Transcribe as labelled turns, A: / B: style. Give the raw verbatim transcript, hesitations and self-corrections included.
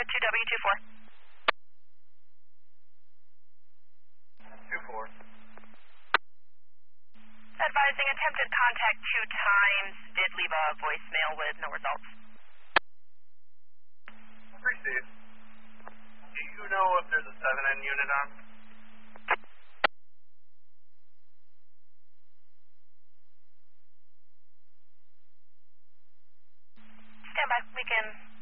A: two W two four.
B: two four.
A: Advising attempted contact two times, did leave a voicemail with no results.
B: Received. Do you know if there's a seven N unit on?
A: Stand by, we can